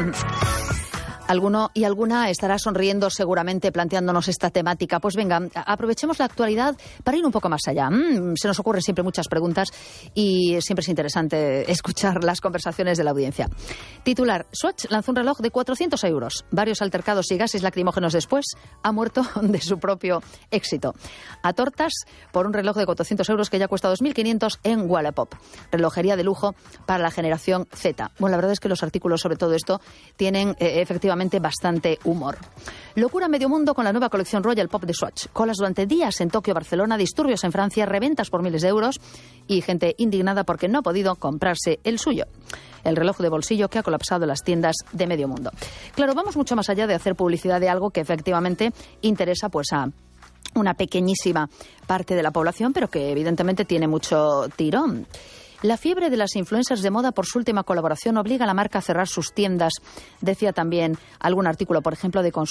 Alguno y alguna estará sonriendo seguramente planteándonos esta temática. Pues venga, aprovechemos la actualidad para ir un poco más allá. Se nos ocurren siempre muchas preguntas y siempre es interesante escuchar las conversaciones de la audiencia. Titular: Swatch lanzó un reloj de 400 euros. Varios altercados y gases lacrimógenos después, ha muerto de su propio éxito. A tortas por un reloj de 400 euros que ya cuesta 2.500 en Wallapop. Relojería de lujo para la generación Z. Bueno, la verdad es que los artículos sobre todo esto tienen efectivamente bastante humor. Locura en medio mundo con la nueva colección Royal Pop de Swatch. Colas durante días en Tokio, Barcelona, disturbios en Francia, reventas por miles de euros y gente indignada porque no ha podido comprarse el suyo. El reloj de bolsillo que ha colapsado las tiendas de medio mundo. Claro, vamos mucho más allá de hacer publicidad de algo que efectivamente interesa pues a una pequeñísima parte de la población, pero que evidentemente tiene mucho tirón. La fiebre de las influencers de moda por su última colaboración obliga a la marca a cerrar sus tiendas, decía también algún artículo, por ejemplo, de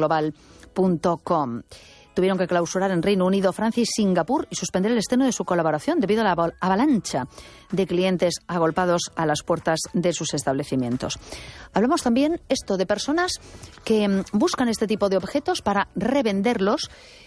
consumidorglobal.com. Tuvieron que clausurar en Reino Unido, Francia y Singapur y suspender el estreno de su colaboración debido a la avalancha de clientes agolpados a las puertas de sus establecimientos. Hablamos también de personas que buscan este tipo de objetos para revenderlos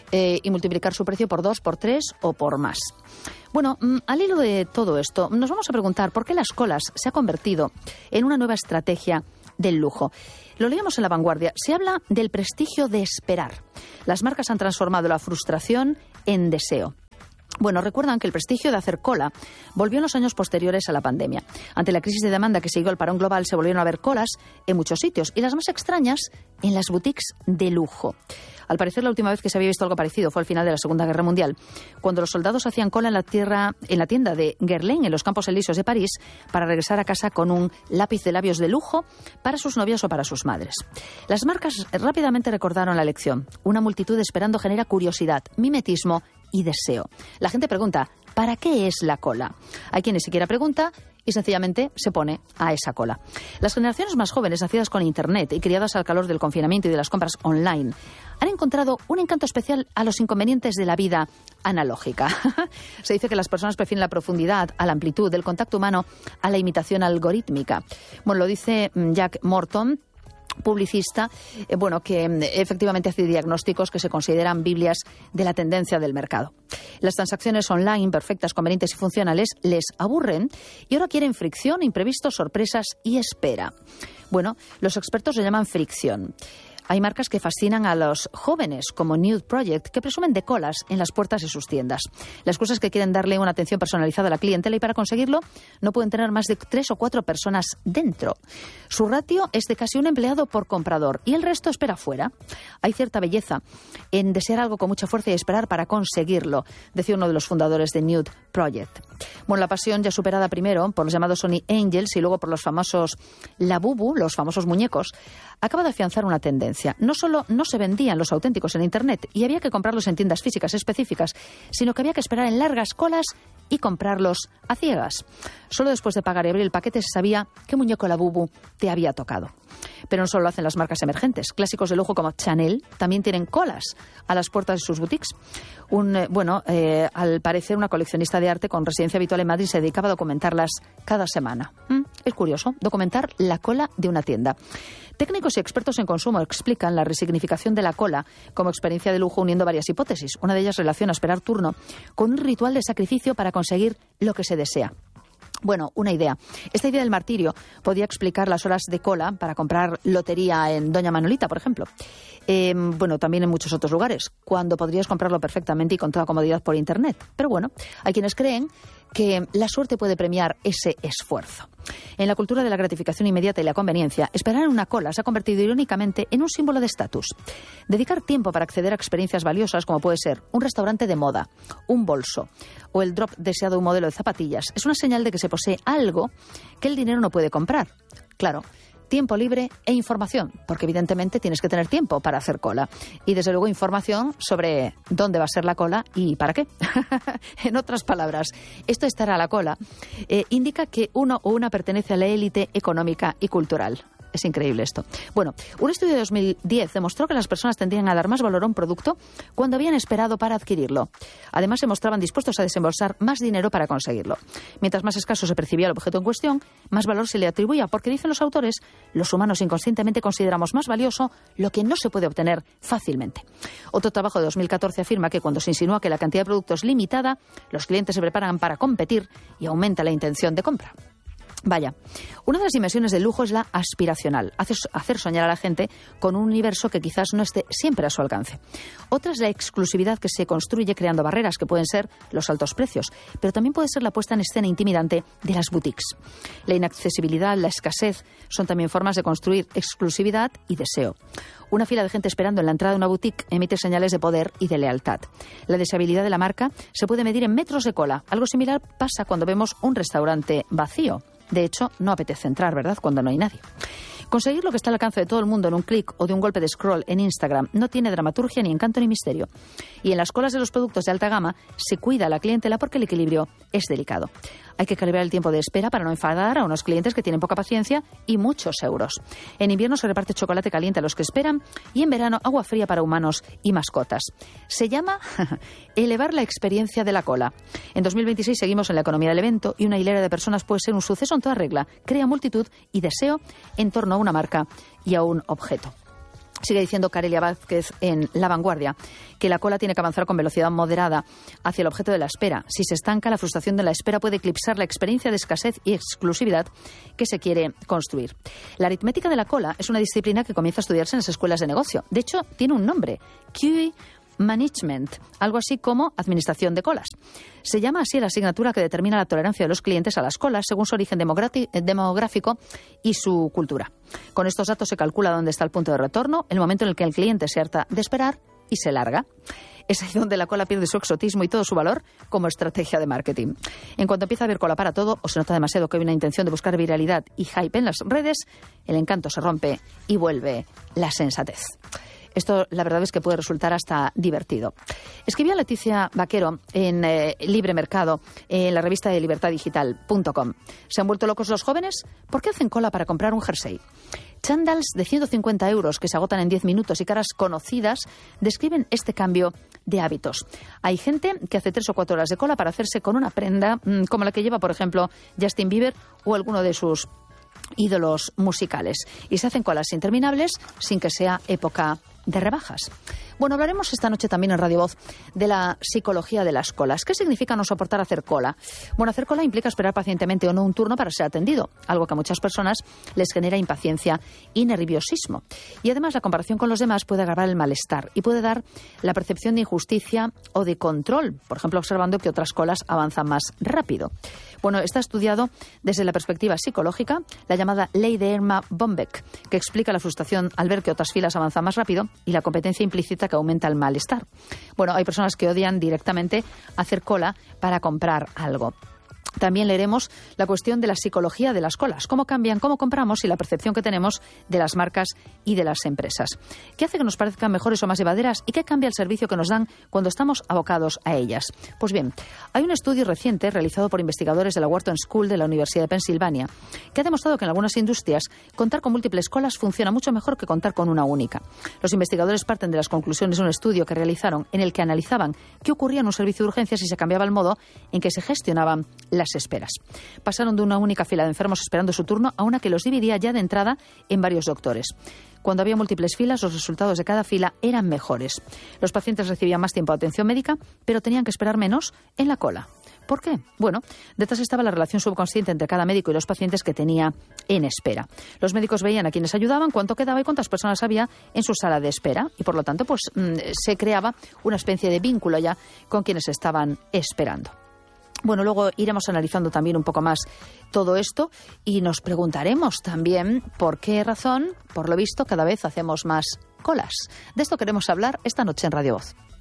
y multiplicar su precio por 2, por 3 o por más. Bueno, al hilo de todo esto, nos vamos a preguntar por qué las colas se ha convertido en una nueva estrategia del lujo. Lo leíamos en La Vanguardia. Se habla del prestigio de esperar. Las marcas han transformado la frustración en deseo. Bueno, recuerdan que el prestigio de hacer cola volvió en los años posteriores a la pandemia. Ante la crisis de demanda que siguió el parón global, se volvieron a ver colas en muchos sitios y las más extrañas en las boutiques de lujo. Al parecer, la última vez que se había visto algo parecido fue al final de la Segunda Guerra Mundial, cuando los soldados hacían cola en la tienda de Guerlain, en los Campos Elíseos de París, para regresar a casa con un lápiz de labios de lujo para sus novias o para sus madres. Las marcas rápidamente recordaron la lección. Una multitud esperando genera curiosidad, mimetismo y deseo. La gente pregunta, ¿para qué es la cola? Hay quien ni siquiera pregunta y sencillamente se pone a esa cola. Las generaciones más jóvenes, nacidas con Internet y criadas al calor del confinamiento y de las compras online, han encontrado un encanto especial a los inconvenientes de la vida analógica. Se dice que las personas prefieren la profundidad a la amplitud del contacto humano a la imitación algorítmica. Bueno, lo dice Jack Morton, publicista, que efectivamente hace diagnósticos que se consideran biblias de la tendencia del mercado. Las transacciones online, perfectas, convenientes y funcionales, les aburren y ahora quieren fricción, imprevistos, sorpresas y espera. Bueno, los expertos lo llaman fricción. Hay marcas que fascinan a los jóvenes, como Nude Project, que presumen de colas en las puertas de sus tiendas. La excusa es que quieren darle una atención personalizada a la clientela y para conseguirlo no pueden tener más de 3 o 4 personas dentro. Su ratio es de casi un empleado por comprador y el resto espera fuera. Hay cierta belleza en desear algo con mucha fuerza y esperar para conseguirlo, decía uno de los fundadores de Nude Project. Bueno, la pasión ya superada primero por los llamados Sony Angels y luego por los famosos Labubu, los famosos muñecos, acaba de afianzar una tendencia. No solo no se vendían los auténticos en Internet y había que comprarlos en tiendas físicas específicas, sino que había que esperar en largas colas y comprarlos a ciegas. Solo después de pagar y abrir el paquete se sabía qué muñeco Labubu te había tocado. Pero no solo lo hacen las marcas emergentes. Clásicos de lujo como Chanel también tienen colas a las puertas de sus boutiques. Al parecer, una coleccionista de arte con residencia habitual en Madrid se dedicaba a documentarlas cada semana. Es curioso, documentar la cola de una tienda. Técnicos y expertos en consumo explican la resignificación de la cola como experiencia de lujo uniendo varias hipótesis. Una de ellas relaciona esperar turno con un ritual de sacrificio para conseguir lo que se desea. Bueno, una idea. Esta idea del martirio podía explicar las horas de cola para comprar lotería en Doña Manolita, por ejemplo. También en muchos otros lugares, cuando podrías comprarlo perfectamente y con toda comodidad por Internet. Pero bueno, hay quienes creen que la suerte puede premiar ese esfuerzo. En la cultura de la gratificación inmediata y la conveniencia, esperar en una cola se ha convertido irónicamente en un símbolo de estatus. Dedicar tiempo para acceder a experiencias valiosas, como puede ser un restaurante de moda, un bolso o el drop deseado de un modelo de zapatillas, es una señal de que se posee algo que el dinero no puede comprar. Claro, tiempo libre e información, porque evidentemente tienes que tener tiempo para hacer cola. Y desde luego información sobre dónde va a ser la cola y para qué. En otras palabras, esto estar a la cola indica que uno o una pertenece a la élite económica y cultural. Es increíble esto. Bueno, un estudio de 2010 demostró que las personas tendían a dar más valor a un producto cuando habían esperado para adquirirlo. Además, se mostraban dispuestos a desembolsar más dinero para conseguirlo. Mientras más escaso se percibía el objeto en cuestión, más valor se le atribuía, porque, dicen los autores, los humanos inconscientemente consideramos más valioso lo que no se puede obtener fácilmente. Otro trabajo de 2014 afirma que cuando se insinúa que la cantidad de productos es limitada, los clientes se preparan para competir y aumenta la intención de compra. Vaya, una de las dimensiones del lujo es la aspiracional, hacer soñar a la gente con un universo que quizás no esté siempre a su alcance. Otra es la exclusividad, que se construye creando barreras, que pueden ser los altos precios, pero también puede ser la puesta en escena intimidante de las boutiques. La inaccesibilidad, la escasez son también formas de construir exclusividad y deseo. Una fila de gente esperando en la entrada de una boutique emite señales de poder y de lealtad. La deseabilidad de la marca se puede medir en metros de cola. Algo similar pasa cuando vemos un restaurante vacío. De hecho, no apetece entrar, ¿verdad?, cuando no hay nadie. Conseguir lo que está al alcance de todo el mundo en un clic o de un golpe de scroll en Instagram no tiene dramaturgia, ni encanto, ni misterio. Y en las colas de los productos de alta gama se cuida a la clientela porque el equilibrio es delicado. Hay que calibrar el tiempo de espera para no enfadar a unos clientes que tienen poca paciencia y muchos euros. En invierno se reparte chocolate caliente a los que esperan y en verano agua fría para humanos y mascotas. Se llama elevar la experiencia de la cola. En 2026 seguimos en la economía del evento y una hilera de personas puede ser un suceso en toda regla. Crea multitud y deseo en torno a una marca y a un objeto. Sigue diciendo Carelia Vázquez en La Vanguardia que la cola tiene que avanzar con velocidad moderada hacia el objeto de la espera. Si se estanca, la frustración de la espera puede eclipsar la experiencia de escasez y exclusividad que se quiere construir. La aritmética de la cola es una disciplina que comienza a estudiarse en las escuelas de negocio. De hecho, tiene un nombre: QE Management, algo así como administración de colas. Se llama así la asignatura que determina la tolerancia de los clientes a las colas según su origen demográfico y su cultura. Con estos datos se calcula dónde está el punto de retorno, el momento en el que el cliente se harta de esperar y se larga. Es ahí donde la cola pierde su exotismo y todo su valor como estrategia de marketing. En cuanto empieza a haber cola para todo, o se nota demasiado que hay una intención de buscar viralidad y hype en las redes, el encanto se rompe y vuelve la sensatez. Esto, la verdad, es que puede resultar hasta divertido. Escribía Leticia Vaquero en Libre Mercado, en la revista de libertaddigital.com. ¿Se han vuelto locos los jóvenes? ¿Por qué hacen cola para comprar un jersey? Chándals de 150 euros que se agotan en 10 minutos y caras conocidas describen este cambio de hábitos. Hay gente que hace 3 o 4 horas de cola para hacerse con una prenda como la que lleva, por ejemplo, Justin Bieber o alguno de sus ídolos musicales. Y se hacen colas interminables sin que sea época de rebajas. Bueno, hablaremos esta noche también en Radio Voz de la psicología de las colas. ¿Qué significa no soportar hacer cola? Bueno, hacer cola implica esperar pacientemente o no un turno para ser atendido, algo que a muchas personas les genera impaciencia y nerviosismo. Y además la comparación con los demás puede agravar el malestar y puede dar la percepción de injusticia o de control, por ejemplo, observando que otras colas avanzan más rápido. Bueno, está estudiado desde la perspectiva psicológica, la llamada ley de Erma-Bombeck, que explica la frustración al ver que otras filas avanzan más rápido y la competencia implícita que aumenta el malestar. Bueno, hay personas que odian directamente hacer cola para comprar algo. También leeremos la cuestión de la psicología de las colas, cómo cambian, cómo compramos y la percepción que tenemos de las marcas y de las empresas. ¿Qué hace que nos parezcan mejores o más llevaderas y qué cambia el servicio que nos dan cuando estamos abocados a ellas? Pues bien, hay un estudio reciente realizado por investigadores de la Wharton School de la Universidad de Pensilvania que ha demostrado que en algunas industrias contar con múltiples colas funciona mucho mejor que contar con una única. Los investigadores parten de las conclusiones de un estudio que realizaron en el que analizaban qué ocurría en un servicio de urgencias si se cambiaba el modo en que se gestionaban las esperas. Pasaron de una única fila de enfermos esperando su turno a una que los dividía ya de entrada en varios doctores. Cuando había múltiples filas, los resultados de cada fila eran mejores. Los pacientes recibían más tiempo de atención médica, pero tenían que esperar menos en la cola. ¿Por qué? Bueno, detrás estaba la relación subconsciente entre cada médico y los pacientes que tenía en espera. Los médicos veían a quienes ayudaban, cuánto quedaba y cuántas personas había en su sala de espera. Y por lo tanto, pues se creaba una especie de vínculo ya con quienes estaban esperando. Bueno, luego iremos analizando también un poco más todo esto y nos preguntaremos también por qué razón, por lo visto, cada vez hacemos más colas. De esto queremos hablar esta noche en Radio Voz.